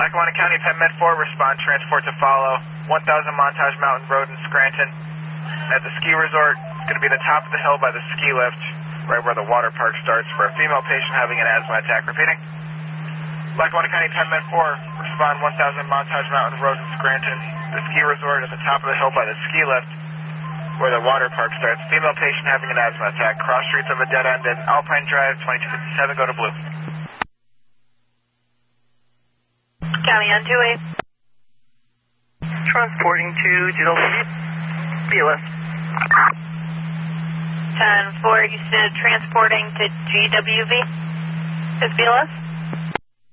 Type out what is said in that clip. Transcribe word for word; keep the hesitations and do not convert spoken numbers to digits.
Lackawanna County, Penn Med four, respond, transport to follow, one thousand Montage Mountain Road in Scranton. At the ski resort, it's going to be the top of the hill by the ski lift, right where the water park starts, for a female patient having an asthma attack. Repeating. Lackawanna County, Penn Med four, respond, one thousand Montage Mountain Road in Scranton. The ski resort at the top of the hill by the ski lift, where the water park starts. Female patient having an asthma attack. Cross streets of a dead end in Alpine Drive, twenty-two fifty-seven, go to Blue. County on two eight. Transporting to G W B L S. ten four, you said transporting to G W V. Is B L S?